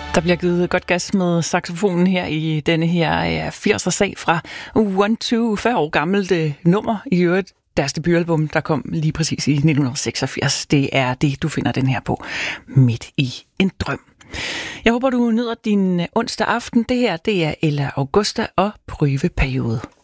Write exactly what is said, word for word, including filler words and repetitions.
Der bliver givet godt gas med saxofonen her i denne her firser-sag fra One Two, fyrre år gammelt uh, nummer i øvrigt. Deres debutalbum, der kom lige præcis i nitten seksogfirs. Det er det, du finder den her på, Midt i en drøm. Jeg håber, du nyder din onsdag aften. Det her, det er Ella Augusta og Prøveperiode.